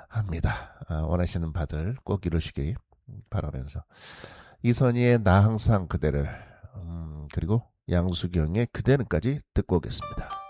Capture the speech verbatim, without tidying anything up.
합니다. 아, 원하시는 바들 꼭 이루시기 바라면서 이선희의 나 항상 그대를 음, 그리고 양수경의 그대는까지 듣고 오겠습니다.